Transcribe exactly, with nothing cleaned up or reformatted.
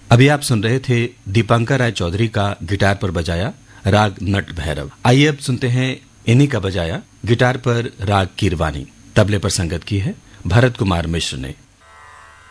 अभी आप सुन रहे थे दीपांकर राय चौधरी का गिटार पर बजाया राग नट भैरव। आइए अब सुनते हैं इन्हीं का बजाया गिटार पर राग कीरवानी। तबले पर संगत की है भरत कुमार मिश्र ने।